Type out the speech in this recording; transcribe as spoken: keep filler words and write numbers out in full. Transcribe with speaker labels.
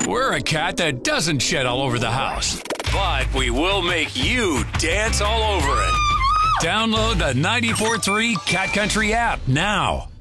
Speaker 1: We're a cat that doesn't shed all over the house, but we will make you dance all over it. Download the ninety-four point three Cat Country app now.